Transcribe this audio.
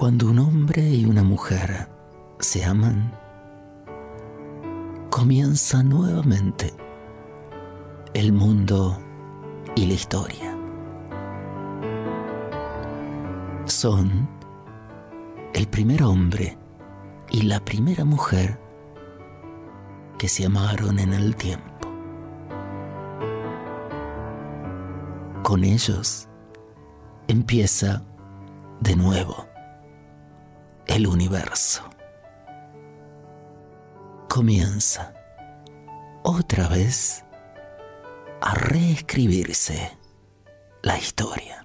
Cuando un hombre y una mujer se aman, comienza nuevamente el mundo y la historia. Son el primer hombre y la primera mujer que se amaron en el tiempo. Con ellos empieza de nuevo el universo. Comienza otra vez a reescribirse la historia.